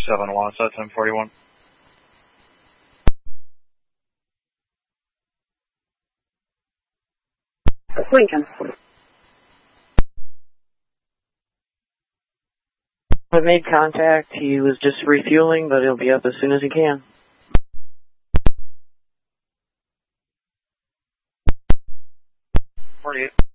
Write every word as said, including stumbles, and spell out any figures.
seven Wassa, ten forty-one. Lincoln. I made contact. He was just refueling, but he'll be up as soon as he can. forty-eight.